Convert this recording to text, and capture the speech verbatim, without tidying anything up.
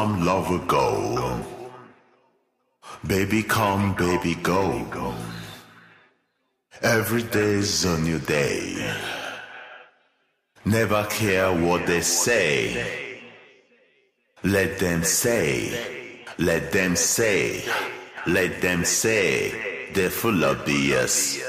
lover go. Baby come, baby go. Every day's a new day. Never care what they say. Let them say, let them say, let them say. They're full of B S.